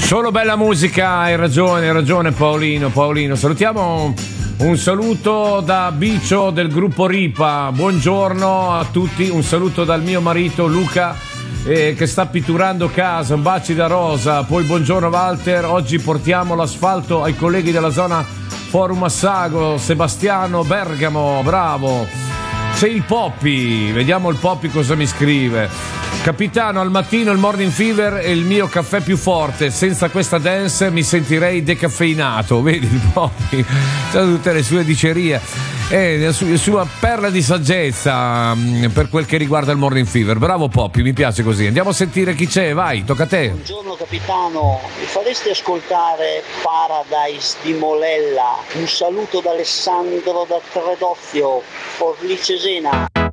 Solo bella musica, hai ragione Paolino. Salutiamo, un saluto da Bicio del gruppo Ripa, buongiorno a tutti, un saluto dal mio marito Luca che sta pitturando casa, un baci da Rosa, poi buongiorno Walter, oggi portiamo l'asfalto ai colleghi della zona Forum Assago, Sebastiano Bergamo, bravo. C'è il Poppi, vediamo il Poppi cosa mi scrive. Capitano, al mattino il morning fever è il mio caffè più forte, senza questa dance mi sentirei decaffeinato. Vedi il Poppi, c'ha tutte le sue dicerie e la sua perla di saggezza per quel che riguarda il morning fever. Bravo Poppi, mi piace così. Andiamo a sentire chi c'è, vai, tocca a te. Buongiorno capitano, mi faresti ascoltare Paradise di Molella? Un saluto da Alessandro da Tredozio, Forlì Cesena.